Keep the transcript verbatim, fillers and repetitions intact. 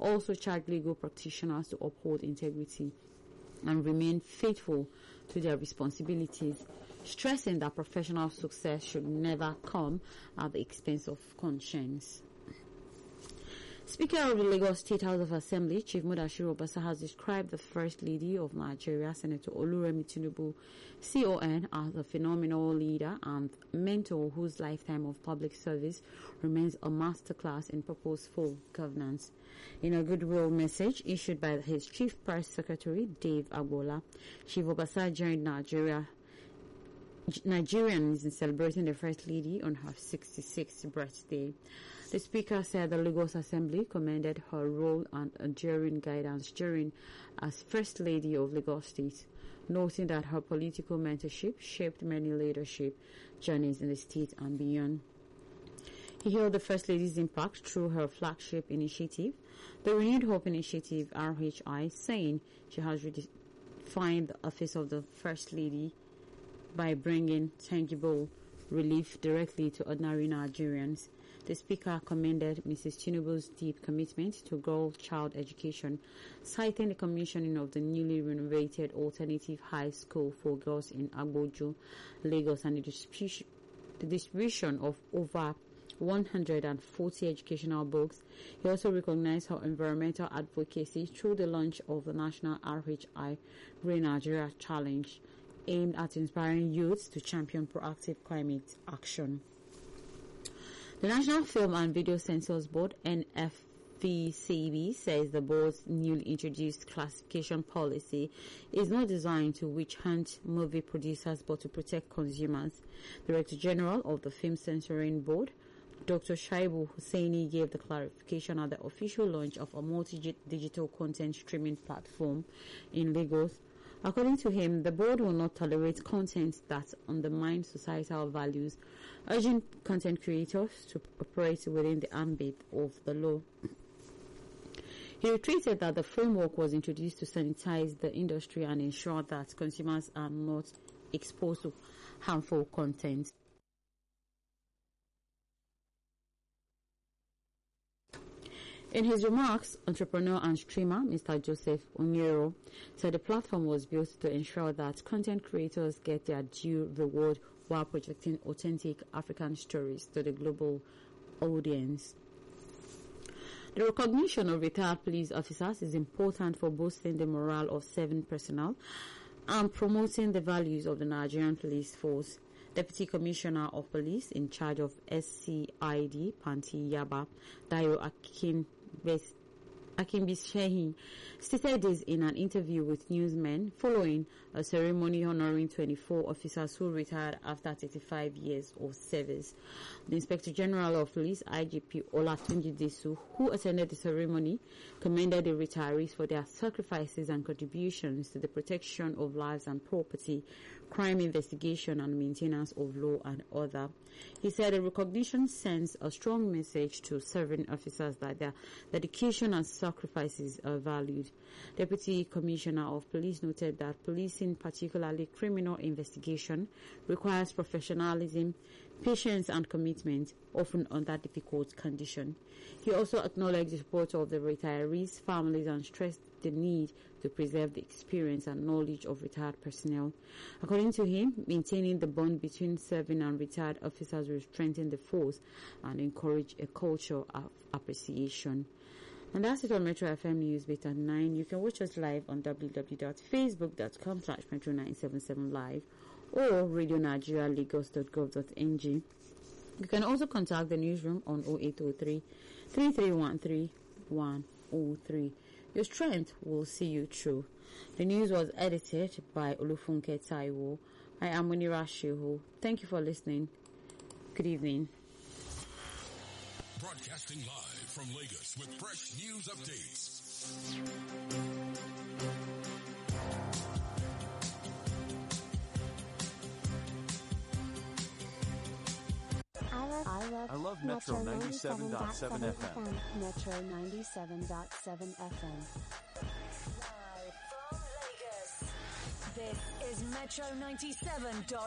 also charged legal practitioners to uphold integrity and remain faithful to their responsibilities, stressing that professional success should never come at the expense of conscience. Speaker of the Lagos State House of Assembly, Chief Mudashiru Obasa, has described the First Lady of Nigeria, Senator Oluremi Tinubu, C O N, as a phenomenal leader and mentor whose lifetime of public service remains a masterclass in purposeful governance. In a goodwill message issued by his Chief Press Secretary, Dave Agbola, Chief Obasa joined Nigeria Nigerians in celebrating the First Lady on her sixty-sixth birthday. The Speaker said the Lagos Assembly commended her role and enduring guidance during as First Lady of Lagos State, noting that her political mentorship shaped many leadership journeys in the state and beyond. He hailed the First Lady's impact through her flagship initiative, the Renewed Hope Initiative R H I, saying she has redefined the office of the First Lady by bringing tangible relief directly to ordinary Nigerians. The Speaker commended Missus Tinubu's deep commitment to girl-child education, citing the commissioning of the newly renovated Alternative High School for Girls in Agboju, Lagos, and the distribution, the distribution of over one hundred forty educational books. He also recognized her environmental advocacy through the launch of the National R H I Green Nigeria Challenge, aimed at inspiring youths to champion proactive climate action. The National Film and Video Censors Board, N F V C B, says the board's newly introduced classification policy is not designed to witch hunt movie producers but to protect consumers. Director General of the Film Censoring Board, Doctor Shaibu Hussaini, gave the clarification at the official launch of a multi-digital content streaming platform in Lagos. According to him, the board will not tolerate content that undermines societal values, urging content creators to operate within the ambit of the law. He reiterated that the framework was introduced to sanitize the industry and ensure that consumers are not exposed to harmful content. In his remarks, entrepreneur and streamer Mister Joseph Onyero said the platform was built to ensure that content creators get their due reward while projecting authentic African stories to the global audience. The recognition of retired police officers is important for boosting the morale of serving personnel and promoting the values of the Nigerian police force. Deputy Commissioner of Police in charge of S C I D, Panti Yaba, Dayo Akin Akimbishehi, stated this in an interview with newsmen following a ceremony honoring twenty-four officers who retired after thirty-five years of service. The Inspector General of Police, I G P Olatunji Desu, who attended the ceremony, commended the retirees for their sacrifices and contributions to the protection of lives and property, crime investigation and maintenance of law and order. He said the recognition sends a strong message to serving officers that their dedication and sacrifices are valued. Deputy Commissioner of Police noted that policing, particularly criminal investigation, requires professionalism, patience and commitment, often under difficult conditions. He also acknowledged the support of the retirees' families and stressed the need to preserve the experience and knowledge of retired personnel. According to him, maintaining the bond between serving and retired officers will strengthen the force and encourage a culture of appreciation. And that's it on Metro F M News Bit at nine. You can watch us live on w w w dot facebook dot com slash metro nine seven seven live or radio nigeria lagos dot gov dot n g. You can also contact the newsroom on oh eight oh three, three three one three, one oh three. Your strength will see you through. The news was edited by Olufunke Taiwo. I am Munira Shehu. Thank you for listening. Good evening. Broadcasting live from Lagos with fresh news updates. I love, I love, I love Metro ninety-seven point seven F M. Metro ninety-seven point seven F M. Live from Lagos. This is Metro ninety-seven point